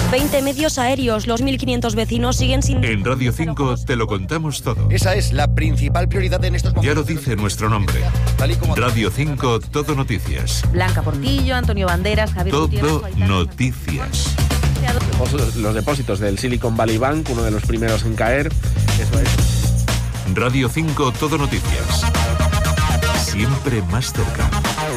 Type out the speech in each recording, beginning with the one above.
20 medios aéreos, los 1.500 vecinos siguen sin... En Radio 5 te lo contamos todo. Esa es la principal prioridad en estos momentos. Ya lo dice nuestro nombre. Radio 5, Todo Noticias. Blanca Portillo, Antonio Banderas, Javier Gutiérrez... Todo Noticias. Los depósitos del Silicon Valley Bank, uno de los primeros en caer. Eso es. Radio 5, Todo Noticias. Siempre más cerca.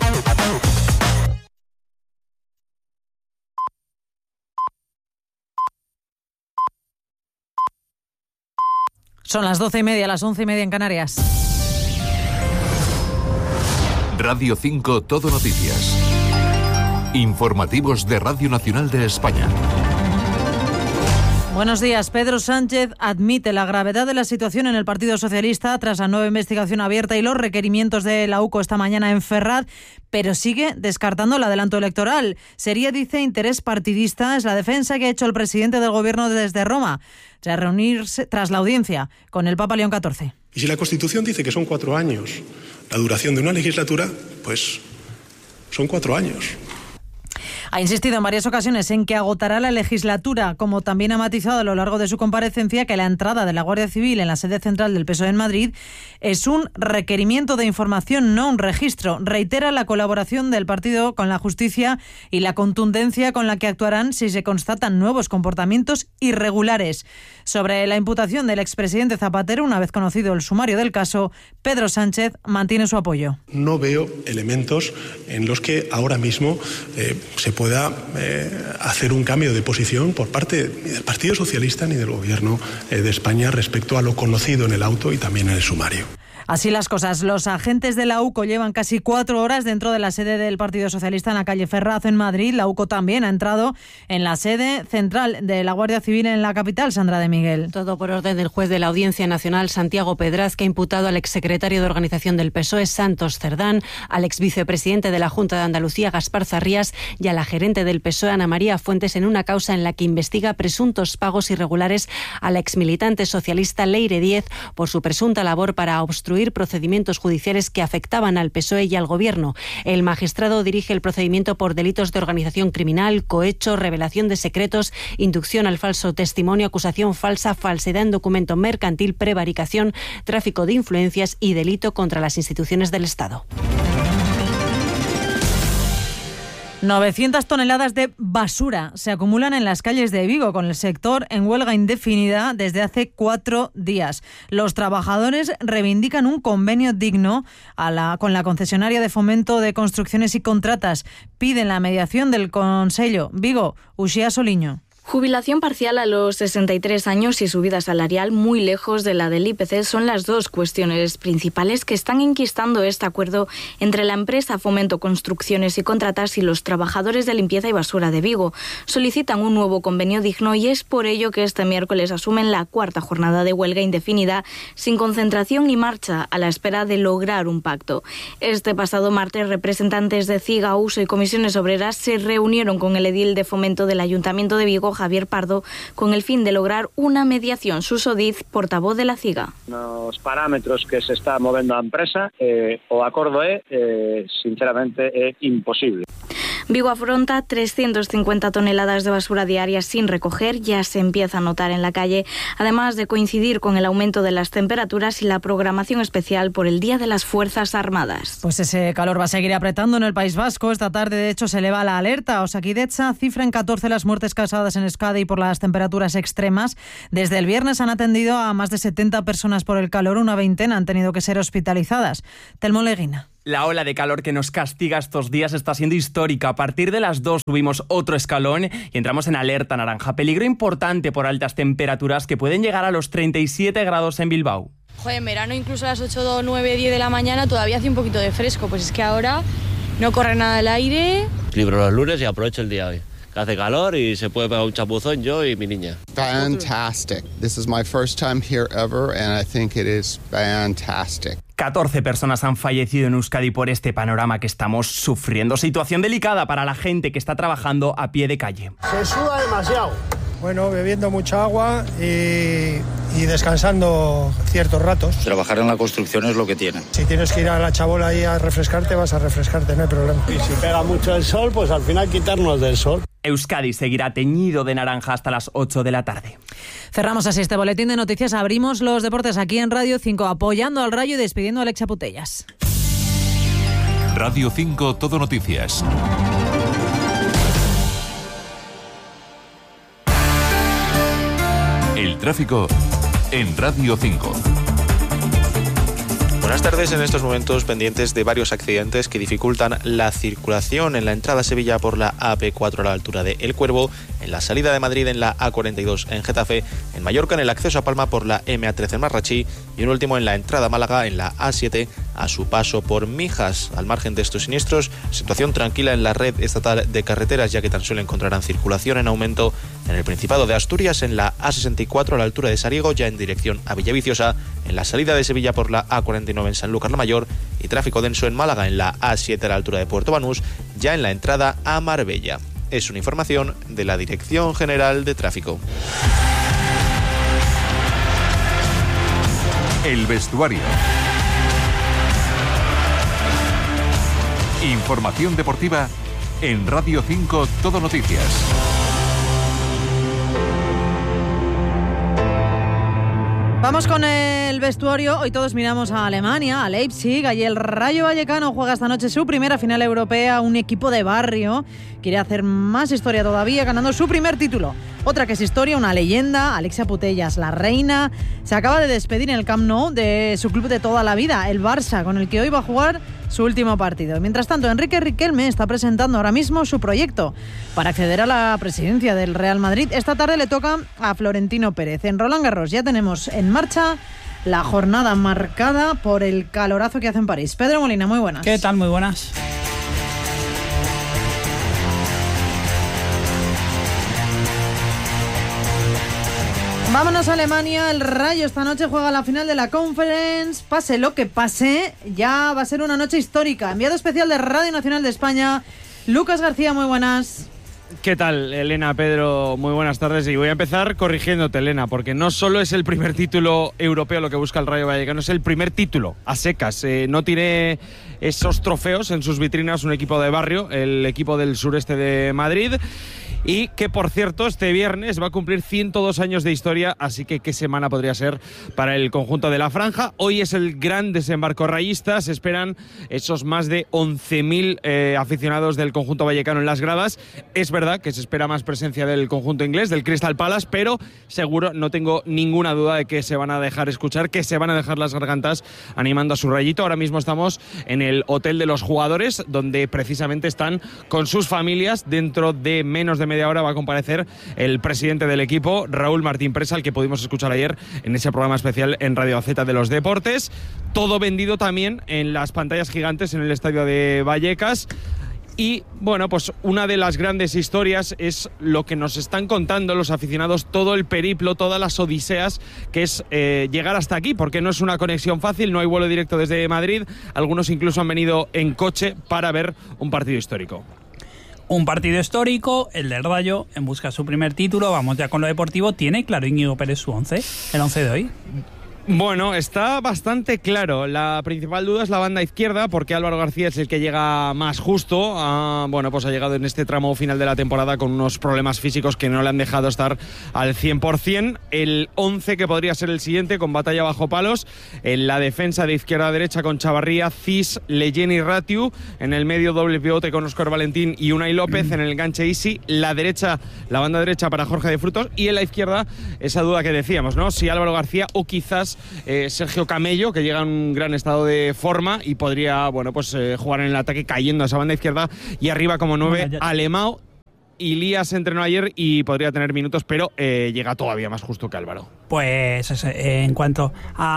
Son las 12:30, las 11:30 en Canarias. Radio 5, Todo Noticias. Informativos de Radio Nacional de España. Buenos días. Pedro Sánchez admite la gravedad de la situación en el Partido Socialista tras la nueva investigación abierta y los requerimientos de la UCO esta mañana en Ferraz, pero sigue descartando el adelanto electoral. Sería, dice, interés partidista. Es la defensa que ha hecho el presidente del Gobierno desde Roma, tras reunirse tras la audiencia con el Papa León XIV. Y si la Constitución dice que son 4 años la duración de una legislatura, pues son 4 años. Ha insistido en varias ocasiones en que agotará la legislatura, como también ha matizado a lo largo de su comparecencia que la entrada de la Guardia Civil en la sede central del PSOE en Madrid es un requerimiento de información, no un registro. Reitera la colaboración del partido con la justicia y la contundencia con la que actuarán si se constatan nuevos comportamientos irregulares. Sobre la imputación del expresidente Zapatero, una vez conocido el sumario del caso, Pedro Sánchez mantiene su apoyo. No veo elementos en los que ahora mismo se pueda hacer un cambio de posición por parte ni del Partido Socialista ni del Gobierno de España respecto a lo conocido en el auto y también en el sumario. Así las cosas. Los agentes de la UCO llevan casi 4 horas dentro de la sede del Partido Socialista en la calle Ferraz, en Madrid. La UCO también ha entrado en la sede central de la Guardia Civil en la capital, Sandra de Miguel. Todo por orden del juez de la Audiencia Nacional, Santiago Pedraz, que ha imputado al exsecretario de Organización del PSOE, Santos Cerdán, al exvicepresidente de la Junta de Andalucía, Gaspar Zarrías, y a la gerente del PSOE, Ana María Fuentes, en una causa en la que investiga presuntos pagos irregulares a la exmilitante socialista Leire Díez por su presunta labor para obstruir procedimientos judiciales que afectaban al PSOE y al Gobierno. El magistrado dirige el procedimiento por delitos de organización criminal, cohecho, revelación de secretos, inducción al falso testimonio, acusación falsa, falsedad en documento mercantil, prevaricación, tráfico de influencias y delito contra las instituciones del Estado. 900 toneladas de basura se acumulan en las calles de Vigo, con el sector en huelga indefinida desde hace 4 días. Los trabajadores reivindican un convenio digno con la concesionaria de Fomento de Construcciones y Contratas. Piden la mediación del Consello. Vigo, Uxía Soliño. Jubilación parcial a los 63 años y subida salarial muy lejos de la del IPC son las dos cuestiones principales que están enquistando este acuerdo entre la empresa Fomento Construcciones y Contratas y los trabajadores de limpieza y basura de Vigo. Solicitan un nuevo convenio digno y es por ello que este miércoles asumen la 4ª jornada de huelga indefinida sin concentración ni marcha, a la espera de lograr un pacto. Este pasado martes, representantes de CIGA, USO y comisiones obreras se reunieron con el edil de Fomento del Ayuntamiento de Vigo, Javier Pardo, con el fin de lograr una mediación. Suso Diz, portavoz de la CIGA. Nos parámetros que se está movendo a empresa, o acordo sinceramente, é imposible. Vigo afronta 350 toneladas de basura diarias sin recoger, ya se empieza a notar en la calle, además de coincidir con el aumento de las temperaturas y la programación especial por el Día de las Fuerzas Armadas. Pues ese calor va a seguir apretando en el País Vasco. Esta tarde, de hecho, se eleva la alerta. Osakidetza cifra en 14 las muertes causadas en Euskadi por las temperaturas extremas. Desde el viernes han atendido a más de 70 personas por el calor, una veintena han tenido que ser hospitalizadas. Telmo Leguina. La ola de calor que nos castiga estos días está siendo histórica. A partir de las 2 subimos otro escalón y entramos en alerta naranja. Peligro importante por altas temperaturas que pueden llegar a los 37 grados en Bilbao. Joder, en verano incluso a las 8, 9, 10 de la mañana todavía hace un poquito de fresco. Pues es que ahora no corre nada el aire. Libro los lunes y aprovecho el día hoy. Hace calor y se puede pegar un chapuzón yo y mi niña. Fantastic. This is my first time here ever and I think it is fantastic. 14 personas han fallecido en Euskadi por este panorama que estamos sufriendo. Situación delicada para la gente que está trabajando a pie de calle. Se suda demasiado. Bueno, bebiendo mucha agua y descansando ciertos ratos. Trabajar en la construcción es lo que tiene. Si tienes que ir a la chabola ahí a refrescarte, vas a refrescarte, no hay problema. Y si pega mucho el sol, pues al final quitarnos del sol. Euskadi seguirá teñido de naranja hasta las 8 de la tarde. Cerramos así este boletín de noticias. Abrimos los deportes aquí en Radio 5, apoyando al Rayo y despidiendo a Alexia Putellas. Radio 5 Todo Noticias. El tráfico en Radio 5. Buenas tardes. En estos momentos pendientes de varios accidentes que dificultan la circulación en la entrada a Sevilla por la AP4 a la altura de El Cuervo, en la salida de Madrid en la A42 en Getafe, en Mallorca en el acceso a Palma por la MA13 en Marrachí y un último en la entrada a Málaga en la A7 a su paso por Mijas. Al margen de estos siniestros, situación tranquila en la red estatal de carreteras, ya que tan solo encontrarán circulación en aumento en el Principado de Asturias en la A64 a la altura de Sariego, ya en dirección a Villaviciosa, en la salida de Sevilla por la A49 en Sanlúcar la Mayor y tráfico denso en Málaga en la A7 a la altura de Puerto Banús, ya en la entrada a Marbella. Es una información de la Dirección General de Tráfico. El vestuario. Información deportiva en Radio 5 Todo Noticias. Vamos con el vestuario. Hoy todos miramos a Alemania, a Leipzig. Allí el Rayo Vallecano juega esta noche su primera final europea. Un equipo de barrio quiere hacer más historia todavía, ganando su primer título. Otra que es historia, una leyenda, Alexia Putellas, la reina. Se acaba de despedir en el Camp Nou de su club de toda la vida, el Barça, con el que hoy va a jugar su último partido. Mientras tanto, Enrique Riquelme está presentando ahora mismo su proyecto para acceder a la presidencia del Real Madrid. Esta tarde le toca a Florentino Pérez. En Roland Garros ya tenemos en marcha la jornada marcada por el calorazo que hace en París. Pedro Molina, muy buenas. ¿Qué tal? Muy buenas. Vámonos a Alemania. El Rayo esta noche juega la final de la Conference. Pase lo que pase, ya va a ser una noche histórica. Enviado especial de Radio Nacional de España, Lucas García, muy buenas. ¿Qué tal, Elena, Pedro? Muy buenas tardes. Y voy a empezar corrigiéndote, Elena, porque no solo es el primer título europeo lo que busca el Rayo Vallecano, es el primer título a secas. No tiene esos trofeos en sus vitrinas un equipo de barrio, el equipo del sureste de Madrid. Y que, por cierto, este viernes va a cumplir 102 años de historia, así que qué semana podría ser para el conjunto de la franja. Hoy es el gran desembarco rayista, se esperan esos más de 11.000 aficionados del conjunto vallecano en las gradas. Es verdad que se espera más presencia del conjunto inglés, del Crystal Palace, pero seguro, no tengo ninguna duda de que se van a dejar escuchar, que se van a dejar las gargantas animando a su Rayito. Ahora mismo estamos en el hotel de los jugadores, donde precisamente están con sus familias. Dentro de menos de media hora va a comparecer el presidente del equipo, Raúl Martín Presa, al que pudimos escuchar ayer en ese programa especial en Radio Z de los deportes. Todo vendido también en las pantallas gigantes en el estadio de Vallecas. Y bueno, pues una de las grandes historias es lo que nos están contando los aficionados, todo el periplo, todas las odiseas, que es llegar hasta aquí, porque no es una conexión fácil, no hay vuelo directo desde Madrid. Algunos incluso han venido en coche para ver un partido histórico. Un partido histórico, el del Rayo, en busca de su primer título. Vamos ya con lo deportivo. ¿Tiene claro Íñigo Pérez su 11? El 11 de hoy. Bueno, está bastante claro. La principal duda es la banda izquierda, porque Álvaro García es el que llega más justo. Bueno, pues ha llegado en este tramo final de la temporada con unos problemas físicos que no le han dejado estar al 100%. El 11 que podría ser el siguiente, con batalla bajo palos. En la defensa de izquierda a derecha con Chavarría, Cis, Leyen y Ratiu. En el medio doble pivote con Óscar Valentín y Unai López. En el enganche Isi. La banda derecha para Jorge de Frutos. Y en la izquierda, esa duda que decíamos, ¿no? Si Álvaro García o quizás Sergio Camello, que llega en un gran estado de forma y podría, bueno, pues jugar en el ataque cayendo a esa banda izquierda. Y arriba como 9, Alemão. Ilías entrenó ayer y podría tener minutos, pero llega todavía más justo que Álvaro. Pues en cuanto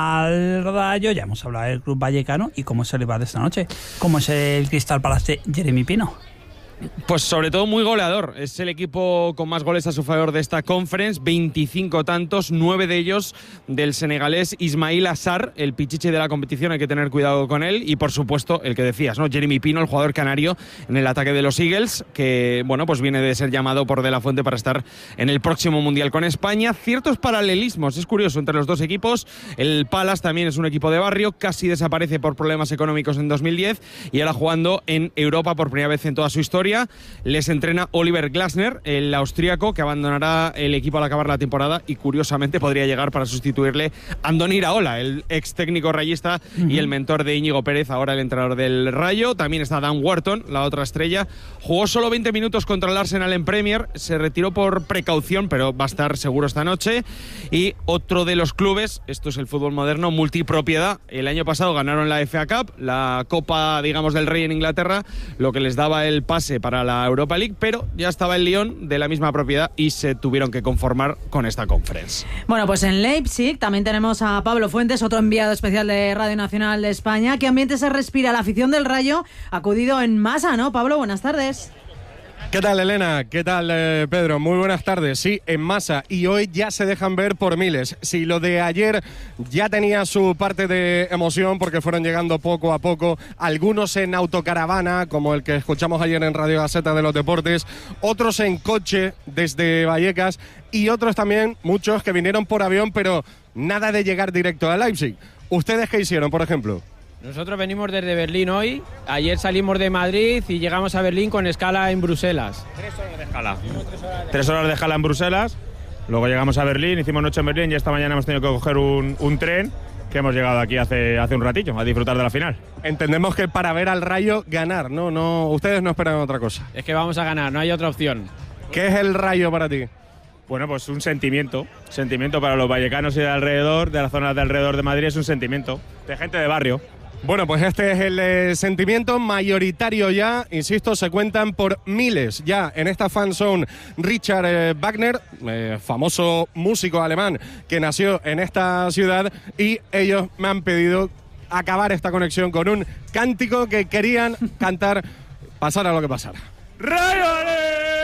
al Rayo, ya hemos hablado del club vallecano y cómo se le va de esta noche. ¿Cómo es el Crystal Palace de Jeremy Pino? Pues sobre todo muy goleador. Es el equipo con más goles a su favor de esta conference, 25 tantos, 9 de ellos del senegalés Ismail Assar, el pichichi de la competición, hay que tener cuidado con él. Y por supuesto, el que decías, ¿no? Jeremy Pino, el jugador canario en el ataque de los Eagles, que bueno, pues viene de ser llamado por De La Fuente para estar en el próximo Mundial con España. Ciertos paralelismos, es curioso, entre los dos equipos. El Palace también es un equipo de barrio, casi desaparece por problemas económicos en 2010 y ahora jugando en Europa por primera vez en toda su historia. Les entrena Oliver Glasner, el austríaco, que abandonará el equipo al acabar la temporada y curiosamente podría llegar para sustituirle a Andoni Iraola, el ex técnico rayista y el mentor de Íñigo Pérez, ahora el entrenador del Rayo. También está Dan Wharton, la otra estrella. Jugó solo 20 minutos contra el Arsenal en Premier, se retiró por precaución, pero va a estar seguro esta noche. Y otro de los clubes, esto es el fútbol moderno, multipropiedad. El año pasado ganaron la FA Cup, la Copa, digamos, del Rey en Inglaterra, lo que les daba el pase para la Europa League, pero ya estaba el Lyon de la misma propiedad y se tuvieron que conformar con esta conference. Bueno, pues en Leipzig también tenemos a Pablo Fuentes, otro enviado especial de Radio Nacional de España. ¿Qué ambiente se respira? La afición del Rayo ha acudido en masa, ¿no? Pablo, buenas tardes. ¿Qué tal, Elena? ¿Qué tal, Pedro? Muy buenas tardes. Sí, en masa, y hoy ya se dejan ver por miles. Si lo de ayer ya tenía su parte de emoción porque fueron llegando poco a poco, algunos en autocaravana, como el que escuchamos ayer en Radio Gaceta de los Deportes, otros en coche desde Vallecas y otros también, muchos que vinieron por avión, pero nada de llegar directo a Leipzig. ¿Ustedes qué hicieron, por ejemplo? Nosotros venimos desde Berlín hoy, ayer salimos de Madrid y llegamos a Berlín con escala en Bruselas. 3 horas de escala. 3 horas de escala en Bruselas, luego llegamos a Berlín, hicimos noche en Berlín y esta mañana hemos tenido que coger un tren que hemos llegado aquí hace un ratillo a disfrutar de la final. Entendemos que para ver al Rayo ganar, ¿no? Ustedes no esperan otra cosa. Es que vamos a ganar, no hay otra opción. ¿Qué es el Rayo para ti? Bueno, pues un sentimiento para los vallecanos y de alrededor, de las zonas de alrededor de Madrid, es un sentimiento de gente de barrio. Bueno, pues este es el sentimiento mayoritario ya, insisto, se cuentan por miles ya en esta fan zone. Richard Wagner, famoso músico alemán que nació en esta ciudad, y ellos me han pedido acabar esta conexión con un cántico que querían cantar pasara lo que pasara. ¡Rayo!